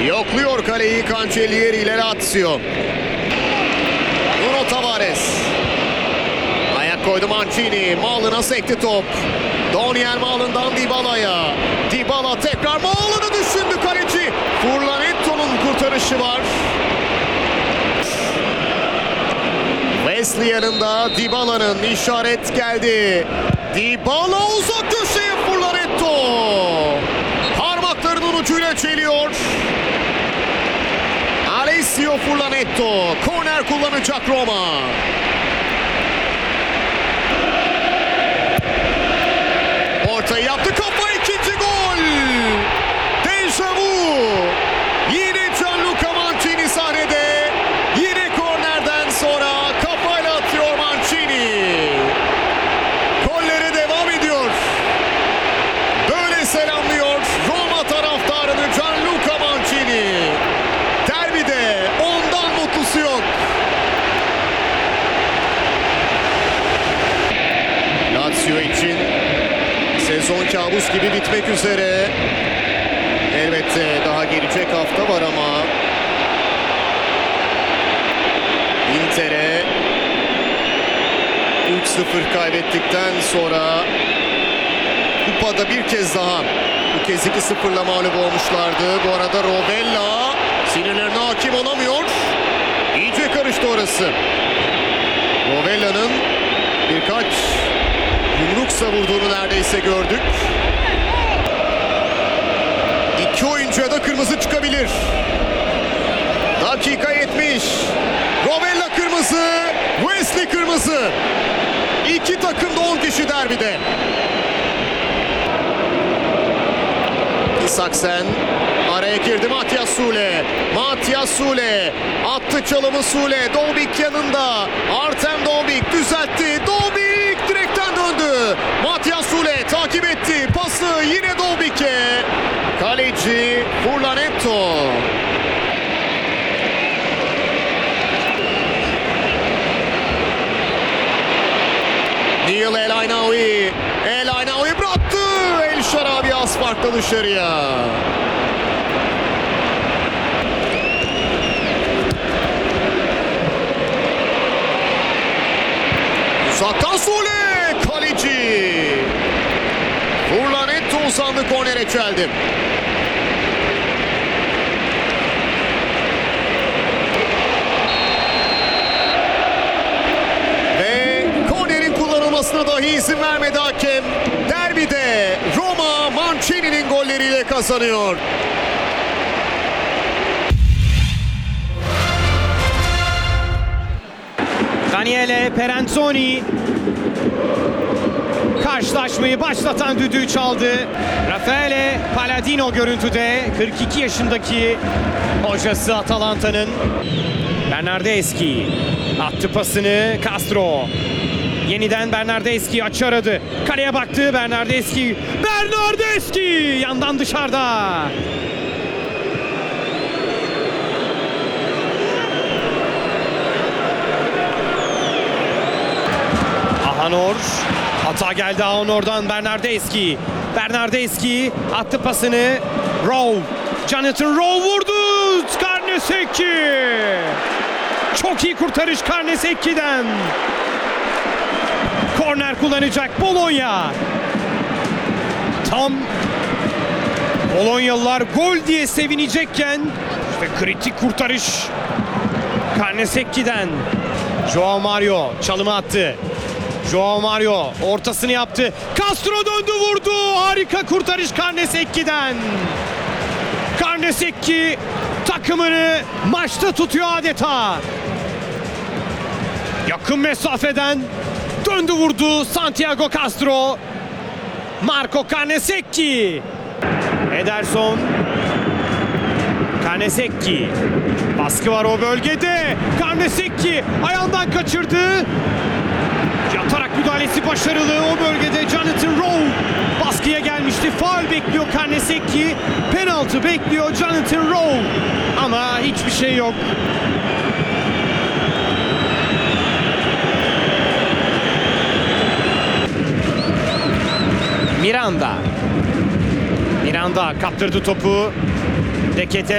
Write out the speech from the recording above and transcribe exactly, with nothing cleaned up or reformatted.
Yokluyor kaleyi Cancellieri ile Lazio. Nuno Tavares. Ayak koydu Mancini. Malın'a sekti top. Daniel Malın'dan Dybala'ya. Dybala tekrar Malın'ı düşündü kaleci. Furlanetto'nun kurtarışı var. Wesley yanında, Dybala'nın işaret geldi. Dybala uzak köşeye, Furlanetto. Parmaklarının ucuyla çeliyor. Alessio Furlanetto. Korner kullanacak Roma. Ortayı yaptı, kafa, ikinci gol. Deja vu. Yine Gianluca Mancini sahnede. Yine kornerden sonra kafayla atıyor Mancini. Gollere devam ediyor. Böyle selamlıyor Roma taraftarını Gianluca Mancini. Derbide ondan mutlusu yok. Lazio için sezon kabus gibi bitmek üzere. Elbette daha gelecek hafta var ama Inter'e üç sıfır kaybettikten sonra kupada bir kez daha, bu kez iki sıfırla mağlup olmuşlardı. Bu arada Rovella sinirlerine hakim olamıyor. İyice karıştı orası. Rovella'nın birkaç yumruk savurduğunu neredeyse gördük. İki oyuncuya da kırmızı çıkabilir. Dakika yetmiş. Rovella kırmızı, Wesley kırmızı. İki takım da on kişi derbide. Isaksen araya girdi, Matias Sule. Matias Sule attı çalımı, Sule. Dobik yanında. Artem Dobik düzeltti. Dobik direkten döndü. Matias Sule takip etti. Pası yine Dobik'e. Kaleci Furlanetto. Neil El Aynaoui. El Aynaoui bıraktı. El Şarabi az farklı dışarıya. Uzaktan Sule. Kaleci Furlanetto uzandı, kornere çeldi. Ve kornerin kullanılmasına dahi izin vermedi hakem. Derbide Roma Mancini'nin golleriyle kazanıyor. Daniele Peranzoni karşılaşmayı başlatan düdüğü çaldı. Raffaele Palladino görüntüde, kırk iki yaşındaki hocası Atalanta'nın. Bernardeschi attı pasını, Castro. Yeniden Bernardeschi açı aradı. Kaleye baktı Bernardeschi. Bernardeschi yandan dışarıda. Ahanor. Hata geldi Ahanor'dan, Bernardeschi. Bernardeschi attı pasını. Rowe. Jonathan Rowe vurdu. Carnesecchi. Çok iyi kurtarış Carnesecchi'den. Korner kullanacak Bologna. Tam Bolognalılar gol diye sevinecekken işte kritik kurtarış Carnesecchi'den. Joao Mario çalımı attı. Joao Mario ortasını yaptı. Castro döndü, vurdu. Harika kurtarış Carnesecchi'den. Carnesecchi takımını maçta tutuyor adeta. Yakın mesafeden döndü, vurdu Santiago Castro. Marco Carnesecchi. Ederson. Carnesecchi. Baskı var o bölgede. Carnesecchi ayağından kaçırdı. Yatarak müdahalesi başarılı o bölgede. Jonathan Rowe baskıya gelmişti. Faul bekliyor Carnesecchi. Penaltı bekliyor Jonathan Rowe. Ama hiçbir şey yok. Miranda. Miranda kaptırdı topu. Dekete